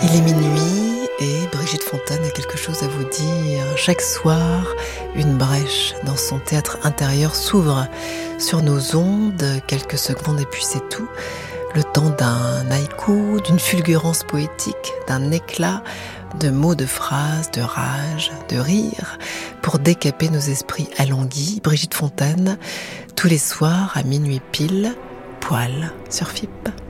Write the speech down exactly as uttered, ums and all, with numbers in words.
Il est minuit et Brigitte Fontaine a quelque chose à vous dire. Chaque soir, une brèche dans son théâtre intérieur s'ouvre sur nos ondes, quelques secondes et puis c'est tout. Le temps d'un haïku, d'une fulgurance poétique, d'un éclat de mots, de phrases, de rage, de rire, pour décaper nos esprits alanguis. Brigitte Fontaine, tous les soirs à minuit pile, poil sur F I P.